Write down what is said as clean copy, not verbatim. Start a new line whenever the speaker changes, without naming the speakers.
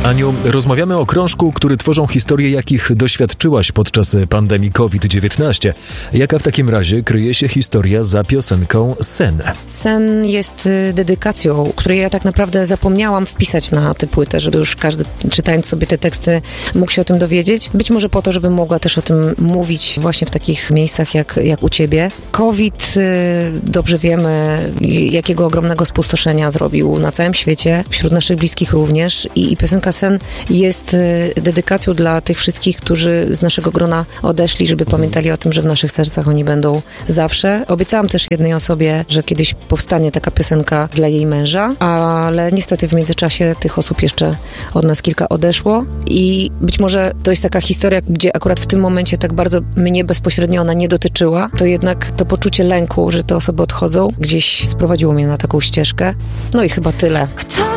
Aniu, rozmawiamy o krążku, który tworzą historie, jakich doświadczyłaś podczas pandemii COVID-19. Jaka w takim razie kryje się historia za piosenką Sen?
Sen jest dedykacją, której ja tak naprawdę zapomniałam wpisać na tę płytę, żeby już każdy, czytając sobie te teksty, mógł się o tym dowiedzieć. Być może po to, żeby mogła też o tym mówić właśnie w takich miejscach jak u ciebie. COVID, dobrze wiemy, jakiego ogromnego spustoszenia zrobił na całym świecie, wśród naszych bliskich również. I piosenka Sen jest dedykacją dla tych wszystkich, którzy z naszego grona odeszli, żeby pamiętali o tym, że w naszych sercach oni będą zawsze. Obiecałam też jednej osobie, że kiedyś powstanie taka piosenka dla jej męża, ale niestety w międzyczasie tych osób jeszcze od nas kilka odeszło i być może to jest taka historia, gdzie akurat w tym momencie tak bardzo mnie bezpośrednio ona nie dotyczyła, to jednak to poczucie lęku, że te osoby odchodzą, gdzieś sprowadziło mnie na taką ścieżkę. No i chyba tyle.